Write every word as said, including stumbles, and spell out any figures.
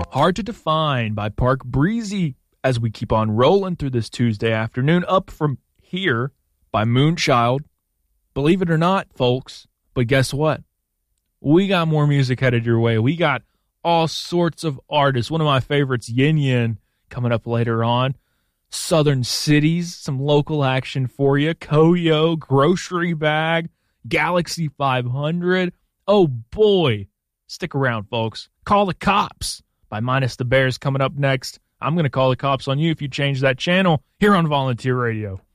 Hard to Define by Park Breezy as we keep on rolling through this Tuesday afternoon. Up From Here by Moonchild. Believe it or not, folks, but guess what? We got more music headed your way. We got all sorts of artists. One of my favorites, Yin Yin, coming up later on. Southern Cities, some local action for you. Koyo, Grocery Bag, Galaxy five hundred. Oh, boy. Stick around, folks. Call the Cops by Minus the Bears coming up next. I'm going to call the cops on you if you change that channel here on Volunteer Radio.